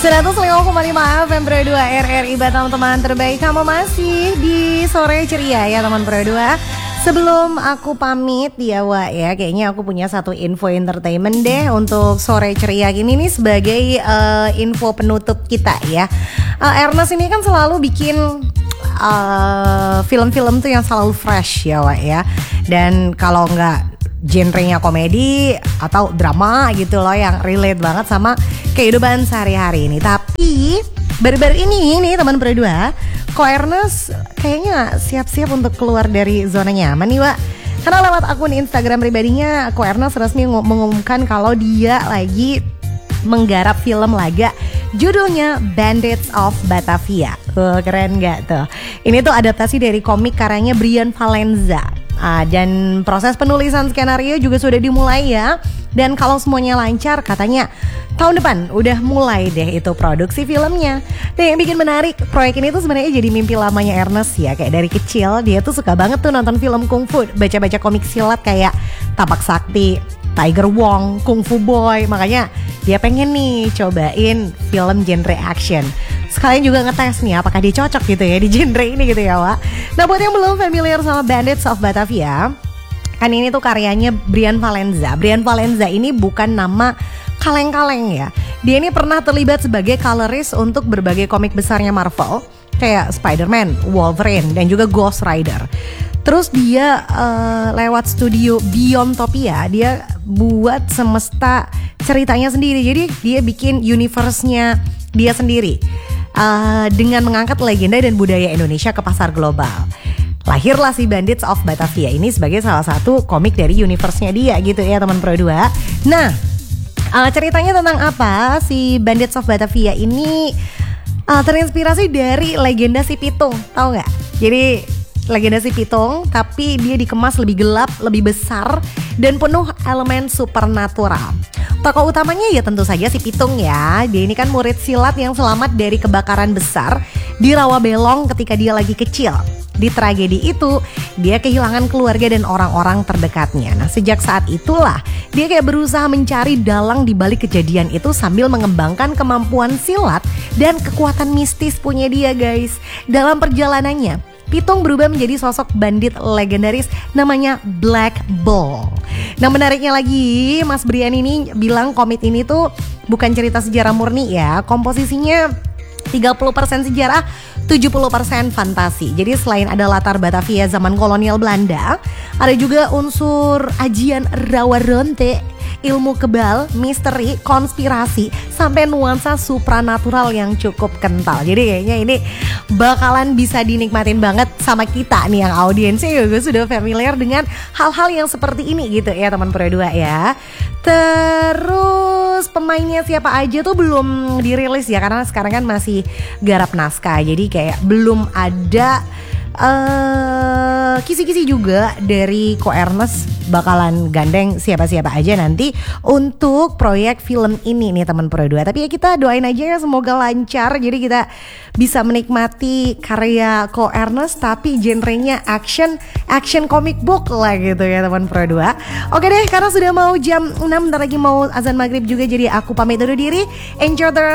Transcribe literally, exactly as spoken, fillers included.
seratus lima koma lima F M Pro dua R R I Batam, teman terbaik. Kamu masih di sore ceria ya teman Pro dua. Sebelum aku pamit ya Wak ya, kayaknya aku punya satu info entertainment deh untuk sore ceria gini nih sebagai uh, info penutup kita ya. uh, Ernest ini kan selalu bikin uh, film-film tuh yang selalu fresh ya Wak ya. Dan kalau nggak genrenya komedi atau drama gitu loh yang relate banget sama kehidupan sehari-hari ini. Tapi baru-baru ini nih teman Pro dua, kok Ernest kayaknya siap-siap untuk keluar dari zona nyaman nih Wak. Karena lewat akun Instagram pribadinya, kok Ernest resmi mengumumkan kalau dia lagi menggarap film laga judulnya Bandits of Batavia. Tuh, keren gak tuh? Ini tuh adaptasi dari komik karyanya Brian Valenza. Ah, dan proses penulisan skenario juga sudah dimulai ya. Dan kalau semuanya lancar katanya tahun depan udah mulai deh itu produksi filmnya. Dan yang bikin menarik, proyek ini tuh sebenarnya jadi mimpi lamanya Ernest ya. Kayak dari kecil dia tuh suka banget tuh nonton film kungfu, baca-baca komik silat kayak Tapak Sakti, Tiger Wong, Kung Fu Boy. Makanya dia pengen nih cobain film genre action. Sekalian juga ngetes nih apakah dia cocok gitu ya di genre ini gitu ya Wak. Nah buat yang belum familiar sama Bandits of Batavia, kan ini tuh karyanya Brian Valenza. Brian Valenza ini bukan nama kaleng-kaleng ya. Dia ini pernah terlibat sebagai colorist untuk berbagai komik besarnya Marvel, kayak Spider-Man, Wolverine, dan juga Ghost Rider. Terus dia uh, lewat studio Beyondtopia, dia buat semesta ceritanya sendiri. Jadi dia bikin universe-nya dia sendiri uh, dengan mengangkat legenda dan budaya Indonesia ke pasar global. Lahirlah si Bandits of Batavia ini sebagai salah satu komik dari universe-nya dia gitu ya teman Pro dua. Nah, uh, ceritanya tentang apa? Si Bandits of Batavia ini uh, terinspirasi dari legenda si Pitung, tahu nggak? Jadi legenda si Pitung, tapi dia dikemas lebih gelap, lebih besar, dan penuh elemen supernatural. Tokoh utamanya ya tentu saja si Pitung ya. Dia ini kan murid silat yang selamat dari kebakaran besar di Rawabelong ketika dia lagi kecil. Di tragedi itu, dia kehilangan keluarga dan orang-orang terdekatnya. Nah, sejak saat itulah dia kayak berusaha mencari dalang di balik kejadian itu sambil mengembangkan kemampuan silat dan kekuatan mistis punya dia, guys. Dalam perjalanannya, Pitung berubah menjadi sosok bandit legendaris namanya Black Bull. Nah menariknya lagi, Mas Brian ini bilang komik ini tuh bukan cerita sejarah murni ya. Komposisinya tiga puluh persen sejarah, tujuh puluh persen fantasi. Jadi selain ada latar Batavia zaman kolonial Belanda, ada juga unsur ajian rawa ronte, ilmu kebal, misteri, konspirasi, sampai nuansa supranatural yang cukup kental. Jadi kayaknya ini bakalan bisa dinikmatin banget sama kita nih yang audiensnya juga sudah familiar dengan hal-hal yang seperti ini gitu ya teman Pro dua ya. Terus pemainnya siapa aja tuh belum dirilis ya, karena sekarang kan masih garap naskah. Jadi kayak belum ada Uh, kisi-kisi juga dari Ko Ernest bakalan gandeng siapa-siapa aja nanti untuk proyek film ini nih teman Pro dua. Tapi ya kita doain aja ya semoga lancar. Jadi kita bisa menikmati karya Ko Ernest tapi genrenya action, action comic book lah gitu ya teman Pro dua. Oke deh, karena sudah mau jam enam, bentar lagi mau azan maghrib juga, jadi aku pamit undur diri. Enjoy the